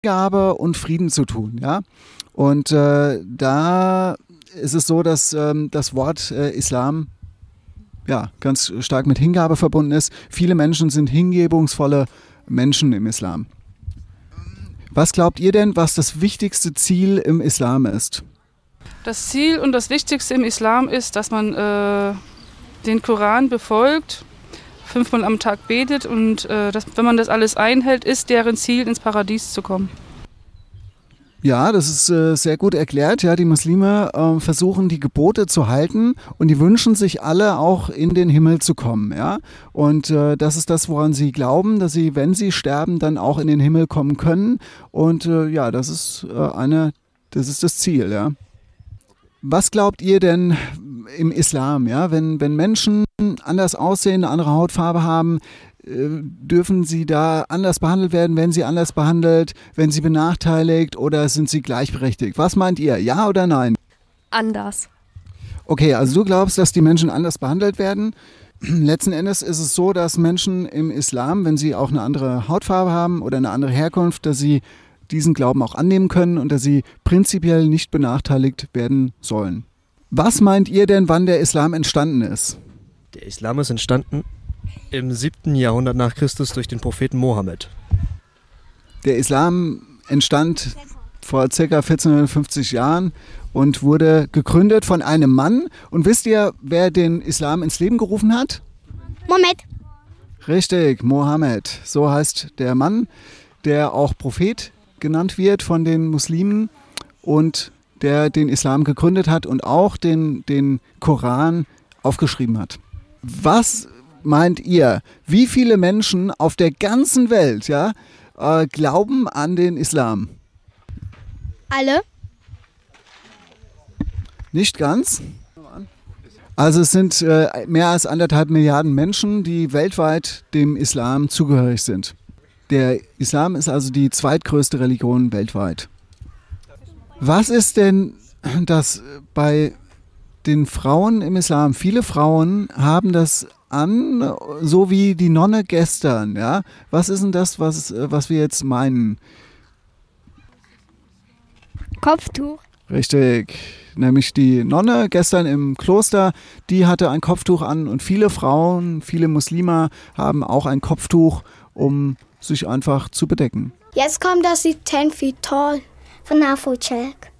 Hingabe und Frieden zu tun, ja. Und da ist es so, dass das Wort Islam ja ganz stark mit Hingabe verbunden ist. Viele Menschen sind hingebungsvolle Menschen im Islam. Was glaubt ihr denn, was das wichtigste Ziel im Islam ist? Das Ziel und das Wichtigste im Islam ist, dass man den Koran befolgt, 5-mal am Tag betet und wenn man das alles einhält, ist deren Ziel, ins Paradies zu kommen. Ja, das ist sehr gut erklärt. Ja, die Muslime versuchen, die Gebote zu halten und die wünschen sich alle auch in den Himmel zu kommen. Ja? Und das ist das, woran sie glauben, dass sie, wenn sie sterben, dann auch in den Himmel kommen können. Und ja, das ist das Ziel. Ja? Was glaubt ihr denn im Islam? Ja? Wenn Menschen anders aussehen, eine andere Hautfarbe haben, dürfen sie da anders behandelt werden? Werden sie anders behandelt? Werden sie benachteiligt oder sind sie gleichberechtigt? Was meint ihr? Ja oder nein? Anders. Okay, also du glaubst, dass die Menschen anders behandelt werden. Letzten Endes ist es so, dass Menschen im Islam, wenn sie auch eine andere Hautfarbe haben oder eine andere Herkunft, dass sie diesen Glauben auch annehmen können und dass sie prinzipiell nicht benachteiligt werden sollen. Was meint ihr denn, wann der Islam entstanden ist? Der Islam ist entstanden im 7. Jahrhundert nach Christus durch den Propheten Mohammed. Der Islam entstand vor ca. 1450 Jahren und wurde gegründet von einem Mann. Und wisst ihr, wer den Islam ins Leben gerufen hat? Mohammed. Richtig, Mohammed. So heißt der Mann, der auch Prophet genannt wird von den Muslimen und der den Islam gegründet hat und auch den Koran aufgeschrieben hat. Was meint ihr, wie viele Menschen auf der ganzen Welt glauben an den Islam? Alle? Nicht ganz. Also es sind mehr als 1,5 Milliarden Menschen, die weltweit dem Islam zugehörig sind. Der Islam ist also die zweitgrößte Religion weltweit. Was ist denn das bei den Frauen im Islam? Viele Frauen haben das an, so wie die Nonne gestern. Ja? Was ist denn das, was wir jetzt meinen? Kopftuch. Richtig. Nämlich die Nonne gestern im Kloster, die hatte ein Kopftuch an und viele Frauen, viele Muslime haben auch ein Kopftuch, um sich einfach zu bedecken. Jetzt kommt das Lied 10 Feet Tall von Afrojack.